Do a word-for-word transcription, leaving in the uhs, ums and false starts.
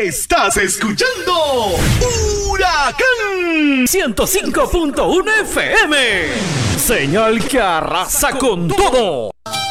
Estás escuchando Huracán ciento cinco punto uno F M. Señal que arrasa con todo.